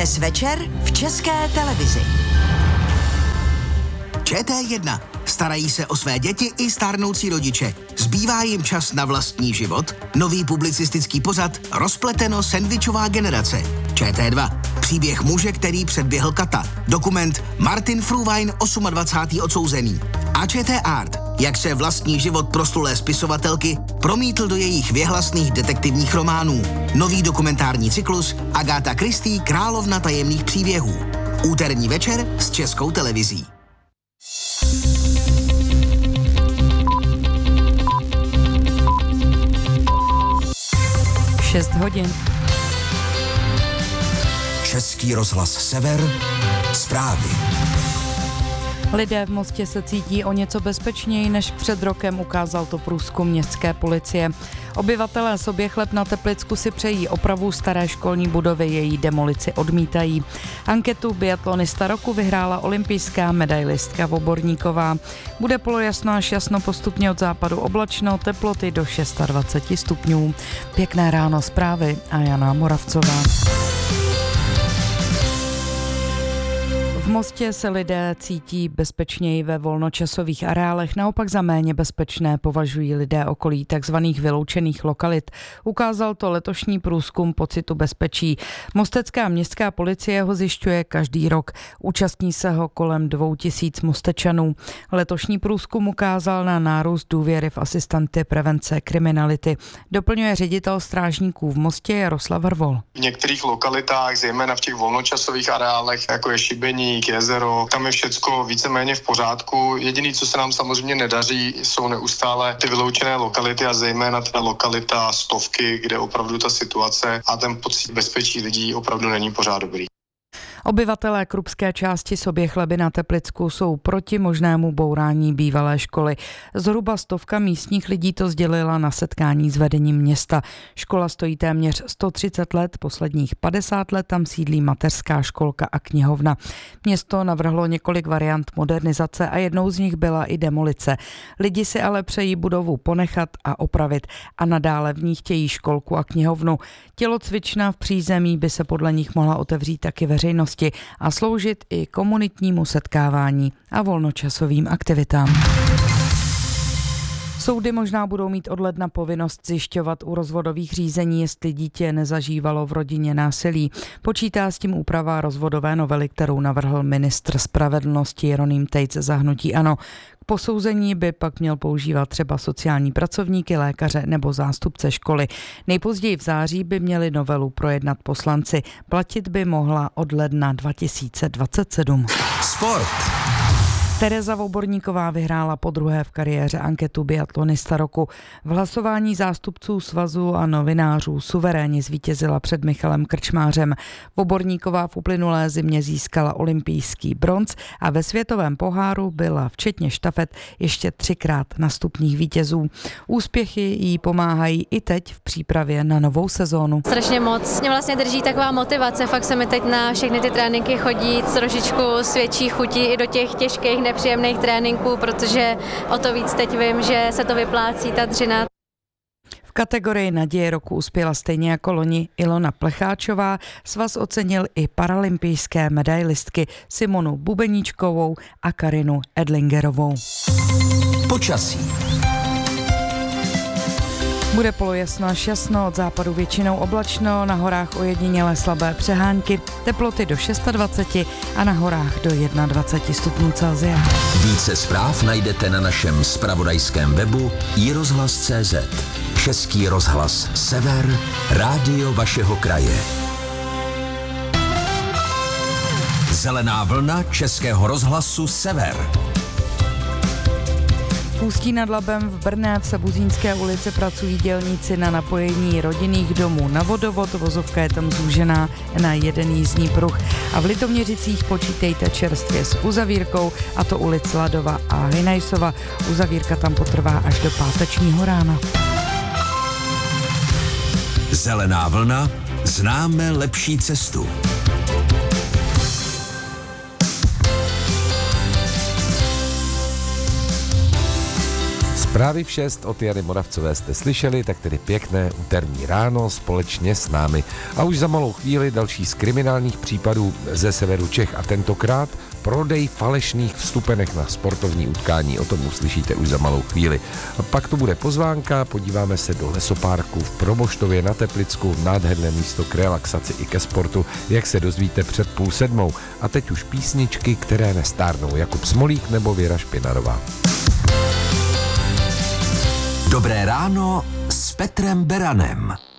Dnes večer v České televizi. ČT1. Starají se o své děti i stárnoucí rodiče. Zbývá jim čas na vlastní život? Nový publicistický pořad Rozpleteno sendvičová generace. ČT2. Příběh muže, který předběhl kata. Dokument Martin Fruhwein, 28. odsouzený. A ČT Art. Jak se vlastní život proslulé spisovatelky promítl do jejich věhlasných detektivních románů. Nový dokumentární cyklus Agáta Christie, Královna tajemných příběhů. Úterní večer s Českou televizí. 6 hodin. Český rozhlas Sever. Zprávy. Lidé v Mostě se cítí o něco bezpečněji než před rokem, ukázal to průzkum městské policie. Obyvatelé Soběchleb na Teplicku si přejí opravu staré školní budovy, její demolici odmítají. Anketu biatlonista roku vyhrála olympijská medailistka Voborníková. Bude polojasno až jasno, postupně od západu oblačno, teploty do 26 stupňů. Pěkné ráno, zprávy a Jana Moravcová. V Mostě se lidé cítí bezpečněji ve volnočasových areálech, naopak za méně bezpečné považují lidé okolí takzvaných vyloučených lokalit. Ukázal to letošní průzkum pocitu bezpečí. Mostecká městská policie ho zjišťuje každý rok. Účastní se ho kolem 2000 Mostečanů. Letošní průzkum ukázal na nárůst důvěry v asistenty prevence kriminality. Doplňuje ředitel strážníků v Mostě Jaroslav Hrvol. V některých lokalitách, zejména v těch volnočasových areálech, jako je Šibeník, jezero, tam je všecko víceméně v pořádku. Jediný, co se nám samozřejmě nedaří, jsou neustále ty vyloučené lokality a zejména ta lokalita Stovky, kde opravdu ta situace a ten pocit bezpečí lidí opravdu není pořád dobrý. Obyvatelé krupské části Soběchleby na Teplicku jsou proti možnému bourání bývalé školy. Zhruba 100 místních lidí to sdělila na setkání s vedením města. Škola stojí téměř 130 let, posledních 50 let tam sídlí mateřská školka a knihovna. Město navrhlo několik variant modernizace a jednou z nich byla i demolice. Lidi si ale přejí budovu ponechat a opravit a nadále v ní chtějí školku a knihovnu. Tělocvična v přízemí by se podle nich mohla otevřít taky veřejnosti a sloužit i komunitnímu setkávání a volnočasovým aktivitám. Soudy možná budou mít od ledna povinnost zjišťovat u rozvodových řízení, jestli dítě nezažívalo v rodině násilí. Počítá s tím úprava rozvodové novely, kterou navrhl ministr spravedlnosti Jeroným Tejc za hnutí ANO. K posouzení by pak měl používat třeba sociální pracovníky, lékaře nebo zástupce školy. Nejpozději v září by měli novelu projednat poslanci. Platit by mohla od ledna 2027. Sport. Tereza Voborníková vyhrála podruhé v kariéře anketu biatlonista roku. V hlasování zástupců svazu a novinářů suverénně zvítězila před Michalem Krčmářem. Voborníková v uplynulé zimě získala olympijský bronz a ve světovém poháru byla včetně štafet ještě 3krát na stupních vítězů. Úspěchy jí pomáhají i teď v přípravě na novou sezónu. Strašně moc. Mě vlastně drží taková motivace, fakt se mi teď na všechny ty tréninky chodí trošičku s větší chutí i do těch těžkých nepříjemných tréninků, protože o to víc teď vím, že se to vyplácí ta dřina. V kategorii naděje roku uspěla stejně jako loni Ilona Plecháčová. Svaz ocenil i paralympijské medailistky Simonu Bubeníčkovou a Karinu Edlingerovou. Počasí. Bude polojasno až jasno, od západu většinou oblačno, na horách ojedinělé slabé přehánky, teploty do 26 a na horách do 21 stupňů Celsia. Více zpráv najdete na našem zpravodajském webu iRozhlas.cz. Český rozhlas Sever, rádio vašeho kraje. Zelená vlna Českého rozhlasu Sever. V Ústí nad Labem v Brně v Sabuzínské ulici pracují dělníci na napojení rodinných domů na vodovod. Vozovka je tam zúžená na jeden jízdní pruh. A v Litoměřicích počítejte čerstvě s uzavírkou, a to ulic Ladova a Hynajsova. Uzavírka tam potrvá až do pátečního rána. Zelená vlna, známe lepší cestu. Zprávy v 6 od Jany Moravcové jste slyšeli, tak tedy pěkné úterní ráno společně s námi. A už za malou chvíli další z kriminálních případů ze severu Čech a tentokrát prodej falešných vstupenek na sportovní utkání. O tom uslyšíte už za malou chvíli. A pak to bude pozvánka, podíváme se do lesoparku v Promoštově na Teplicku, nádherné místo k relaxaci i ke sportu, jak se dozvíte před 6:30. A teď už písničky, které nestárnou, Jakub Smolík nebo Věra Špinarová. Dobré ráno s Petrem Beranem.